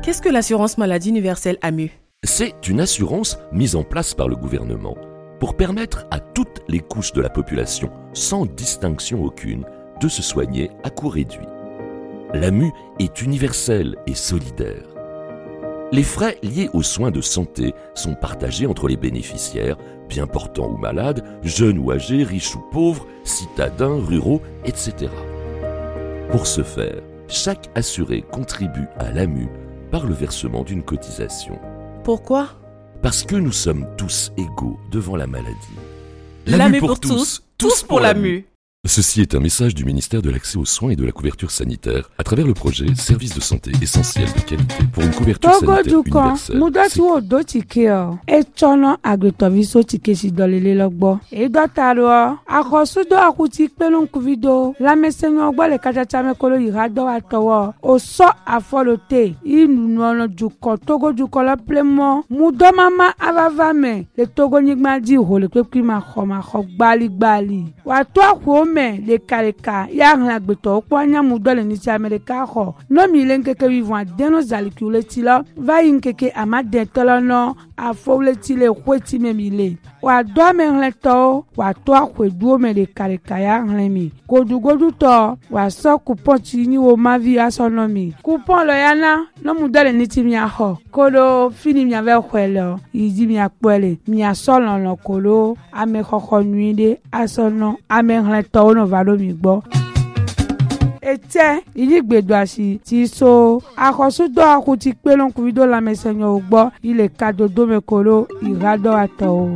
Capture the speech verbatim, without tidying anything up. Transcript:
Qu'est-ce que l'assurance maladie universelle A M U? C'est une assurance mise en place par le gouvernement pour permettre à toutes les couches de la population, sans distinction aucune, de se soigner à coût réduit. L'A M U est universelle et solidaire. Les frais liés aux soins de santé sont partagés entre les bénéficiaires, bien portants ou malades, jeunes ou âgés, riches ou pauvres, citadins, ruraux, et cetera. Pour ce faire, chaque assuré contribue à l'A M U par le versement d'une cotisation. Pourquoi? Parce que nous sommes tous égaux devant la maladie. L'A M U pour tous, tous pour l'A M U. Ceci est un message du ministère de l'Accès aux soins et de la couverture sanitaire à travers le projet Services de santé essentiels de qualité pour une couverture sanitaire universelle. Mudati wo do tike o e chono agretoviso tike si dolele logbo e dotaro akosu do akuti pelon kuvido la mesenyo gbo le kachacha me kolo irado atowo o so afolote inu no juko togo juko la plemo mudo mama avava me le togo nyigma di ho le pepi ma khoma kho gbali gbali wa to ko me le kareka ya ngagbeto kwa nyamu dole ni ti America ho no mi len keke vivant deno zalikule ti lo va yin keke amade tolono afole ti le kweti me mi le wa do me nleto wa to akwedu me le kareka ya nlemi godu godu to wa so coupon ti ni wo ma vi asono mi coupon lo yana no mu dole ni ti mi a ho kolo fini mi ave kwelo yidi mi apele mi asolo lo kolo ame koko nuide asono ame nleto ono valo mi gbo ete iligbedo asi ti so akosudo akuti pelon kuvido la mesenyo ugbo ile kadodo mekolo irado ato.